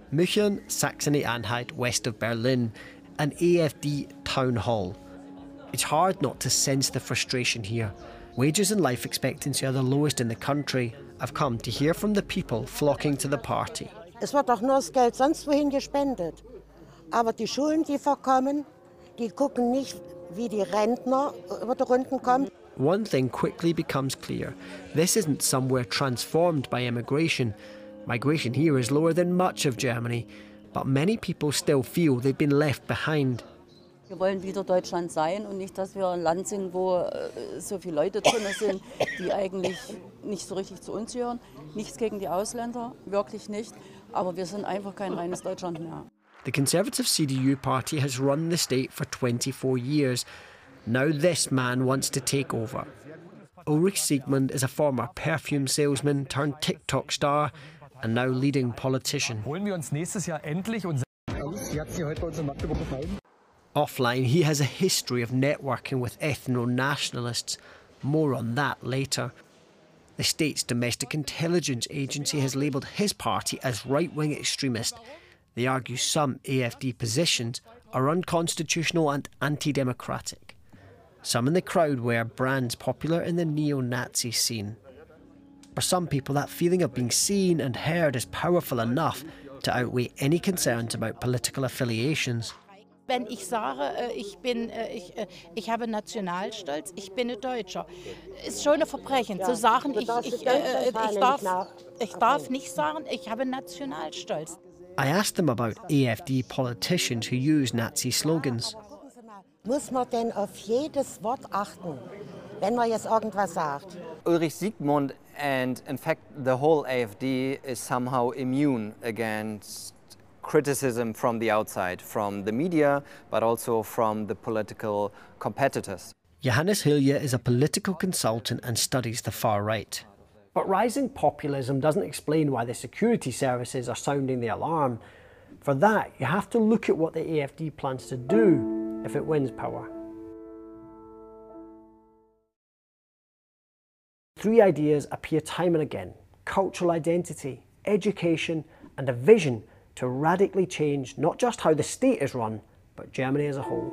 München, Saxony-Anhalt, west of Berlin, an AfD town hall. It's hard not to sense the frustration here. Wages and life expectancy are the lowest in the country. I've come to hear from the people flocking to the party. Es wird doch nur das Geld sonst wohin gespendet. Aber die Schulen, die verkommen, die gucken nicht, wie die Rentner über die Runden kommen. One thing quickly becomes clear. This isn't somewhere transformed by immigration. Migration here is lower than much of Germany, but many people still feel they've been left behind. Wir wollen wieder Deutschland sein und nicht, dass wir ein Land sind, wo so viele Leute drin sind, die eigentlich nicht so richtig zu uns gehören. Nichts gegen die Ausländer, wirklich nicht. Aber wir sind einfach kein reines Deutschland mehr. The Conservative CDU party has run the state for 24 years. Now this man wants to take over. Ulrich Siegmund is a former perfume salesman turned TikTok star and now leading politician. Holen wir uns nächstes Jahr endlich unser Offline, he has a history of networking with ethno-nationalists. More on that later. The state's domestic intelligence agency has labelled his party as right-wing extremist. They argue some AfD positions are unconstitutional and anti-democratic. Some in the crowd wear brands popular in the neo-Nazi scene. For some people, that feeling of being seen and heard is powerful enough to outweigh any concerns about political affiliations. Wenn ich sage, ich habe Nationalstolz, ich bin ein Deutscher, ist schon ein Verbrechen. Zu sagen, ich darf nicht sagen, ich habe Nationalstolz. I asked them about AfD politicians who use Nazi slogans. Muss man denn auf jedes Wort achten, wenn man jetzt irgendwas sagt? Ulrich Siegmund and in fact the whole AfD is somehow immune against criticism from the outside, from the media, but also from the political competitors. Johannes Hilje is a political consultant and studies the far right. But rising populism doesn't explain why the security services are sounding the alarm. For that, you have to look at what the AfD plans to do if it wins power. Three ideas appear time and again: cultural identity, education, and a vision to radically change not just how the state is run, but Germany as a whole.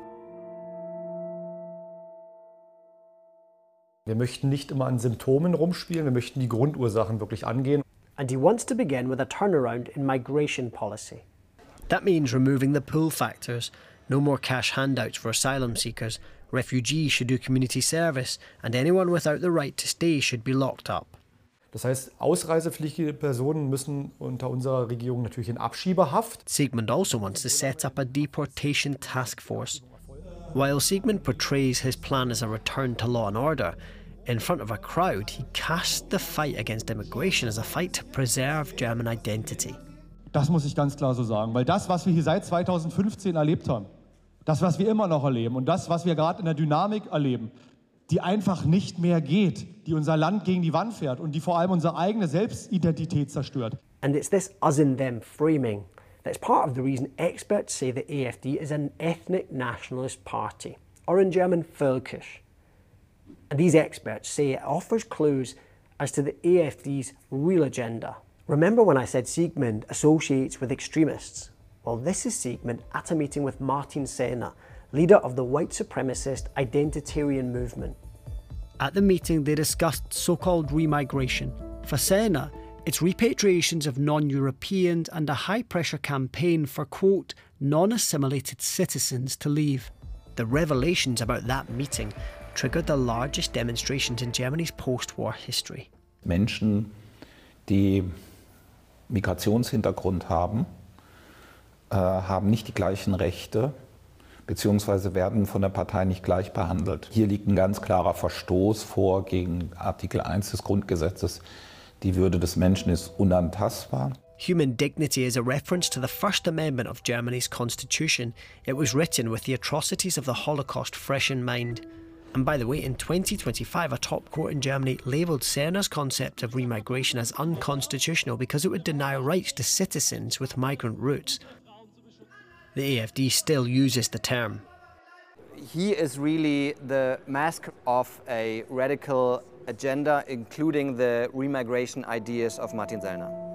Wir möchten nicht immer an Symptomen rumspielen, wir möchten die Grundursachen wirklich angehen. And he wants to begin with a turnaround in migration policy. That means removing the pull factors, no more cash handouts for asylum seekers, refugees should do community service, and anyone without the right to stay should be locked up. Das heißt, ausreisepflichtige Personen müssen unter unserer Regierung natürlich in Abschiebehaft. Siegmund also wants to set up a deportation task force. While Siegmund portrays his plan as a return to law and order, in front of a crowd, he cast the fight against immigration as a fight to preserve German identity. Das muss ich ganz klar so sagen, weil das, was wir hier seit 2015 erlebt haben, das, was wir immer noch erleben und das, was wir gerade in der Dynamik erleben, die einfach nicht mehr geht, die unser Land gegen die Wand fährt und die vor allem unsere eigene Selbstidentität zerstört. And it's this us and them framing that's part of the reason experts say the AfD is an ethnic nationalist party, or in German, völkisch. And these experts say it offers clues as to the AfD's real agenda. Remember when I said Siegmund associates with extremists? Well, this is Siegmund at a meeting with Martin Sellner, leader of the white supremacist identitarian movement. At the meeting, they discussed so-called remigration. For Sellner, it's repatriations of non-Europeans and a high-pressure campaign for, quote, non-assimilated citizens to leave. The revelations about that meeting triggered the largest demonstrations in Germany's post-war history. Menschen, die Migrationshintergrund haben, haben nicht die gleichen Rechte, beziehungsweise werden von der Partei nicht gleich behandelt. Hier liegt ein ganz klarer Verstoß vor gegen Artikel 1 des Grundgesetzes. Die Würde des Menschen ist unantastbar. Human dignity is a reference to the First Amendment of Germany's constitution. It was written with the atrocities of the Holocaust fresh in mind. And by the way, in 2025, a top court in Germany labelled Sellner's concept of remigration as unconstitutional because it would deny rights to citizens with migrant roots. The AfD still uses the term. He is really the mask of a radical agenda, including the remigration ideas of Martin Sellner.